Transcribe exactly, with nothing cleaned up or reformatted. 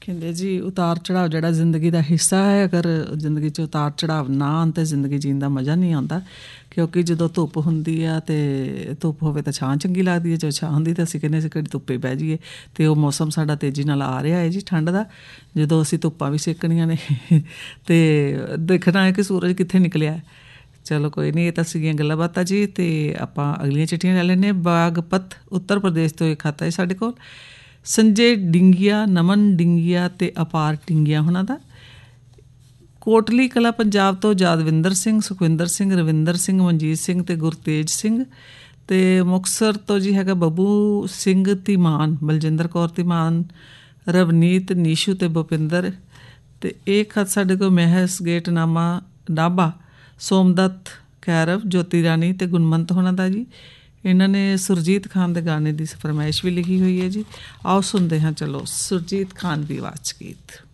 ਕਹਿੰਦੇ ਜੀ ਉਤਾਰ ਚੜਾਵ ਜਿਹੜਾ ਜ਼ਿੰਦਗੀ ਦਾ ਹਿੱਸਾ ਹੈ। ਅਗਰ ਜ਼ਿੰਦਗੀ 'ਚ ਉਤਾਰ ਚੜਾਵ ਨਾ ਆਉਣ ਤਾਂ ਜ਼ਿੰਦਗੀ ਜੀਣ ਦਾ ਮਜ਼ਾ ਨਹੀਂ ਆਉਂਦਾ, ਕਿਉਂਕਿ ਜਦੋਂ ਧੁੱਪ ਹੁੰਦੀ ਆ ਅਤੇ ਧੁੱਪ ਹੋਵੇ ਤਾਂ ਛਾਂ ਚੰਗੀ ਲੱਗਦੀ ਹੈ, ਜਦੋਂ ਛਾਂ ਹੁੰਦੀ ਤਾਂ ਅਸੀਂ ਕਹਿੰਦੇ ਅਸੀਂ ਘੜੀ ਧੁੱਪੇ ਬਹਿ ਜਾਈਏ। ਅਤੇ ਉਹ ਮੌਸਮ ਸਾਡਾ ਤੇਜ਼ੀ ਨਾਲ ਆ ਰਿਹਾ ਹੈ ਜੀ ਠੰਡ ਦਾ, ਜਦੋਂ ਅਸੀਂ ਧੁੱਪਾਂ ਵੀ ਸੇਕਣੀਆਂ ਨੇ ਅਤੇ ਦੇਖਣਾ ਹੈ ਕਿ ਸੂਰਜ ਕਿੱਥੇ ਨਿਕਲਿਆ। ਚਲੋ ਕੋਈ ਨਹੀਂ, ਇਹ ਤਾਂ ਸੀਗੀਆਂ ਗੱਲਾਂ ਬਾਤਾਂ ਜੀ। ਅਤੇ ਆਪਾਂ ਅਗਲੀਆਂ ਚਿੱਠੀਆਂ ਲੈ ਲੈਂਦੇ ਹਾਂ। ਬਾਗਪਤ ਉੱਤਰ ਪ੍ਰਦੇਸ਼ ਤੋਂ ਇੱਕ ਖਾਤਾ ਹੈ ਸਾਡੇ ਕੋਲ, ਸੰਜੇ ਡਿੰਗੀਆ, ਨਮਨ ਡਿੰਗੀਆ ਅਤੇ ਅਪਾਰ ਡਿੰਗੀਆ ਉਹਨਾਂ ਦਾ। ਕੋਟਲੀ ਕਲਾ ਪੰਜਾਬ ਤੋਂ ਯਾਦਵਿੰਦਰ ਸਿੰਘ, ਸੁਖਵਿੰਦਰ ਸਿੰਘ, ਰਵਿੰਦਰ ਸਿੰਘ, ਮਨਜੀਤ ਸਿੰਘ ਅਤੇ ਗੁਰਤੇਜ ਸਿੰਘ। ਅਤੇ ਮੁਕਤਸਰ ਤੋਂ ਜੀ ਹੈਗਾ ਬੱਬੂ ਸਿੰਘ ਧੀਮਾਨ, ਬਲਜਿੰਦਰ ਕੌਰ ਧੀਮਾਨ, ਰਵਨੀਤ, ਨੀਸ਼ੂ ਅਤੇ ਭੁਪਿੰਦਰ। ਅਤੇ ਇਹ ਖਤ ਸਾਡੇ ਕੋਲ ਮਹਿਸ ਗੇਟ ਨਾਮਾ ਨਾਭਾ, ਸੋਮਦੱਤ ਕੈਰਵ, ਜੋਤੀ ਰਾਣੀ ਅਤੇ ਗੁਣਮੰਤ ਹੋਣਾ ਦਾ ਜੀ। ਇਹਨਾਂ ਨੇ ਸੁਰਜੀਤ ਖਾਨ ਦੇ ਗਾਣੇ ਦੀ ਫਰਮਾਇਸ਼ ਵੀ ਲਿਖੀ ਹੋਈ ਹੈ ਜੀ। ਆਓ ਸੁਣਦੇ ਹਾਂ, ਚਲੋ ਸੁਰਜੀਤ ਖਾਨ ਦੀ ਆਵਾਜ਼ 'ਚ ਗੀਤ।